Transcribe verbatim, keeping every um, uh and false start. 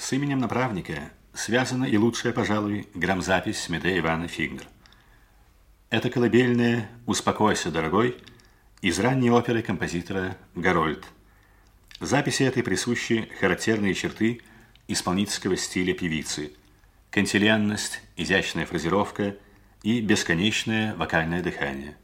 С именем направника связана и лучшая, пожалуй, грамзапись Медея Ивана Фигнер. Это колыбельная «Успокойся, дорогой» из ранней оперы композитора «Гарольд». Записи этой присущи характерные черты исполнительского стиля певицы: кантиленность, изящная фразировка и бесконечное вокальное дыхание.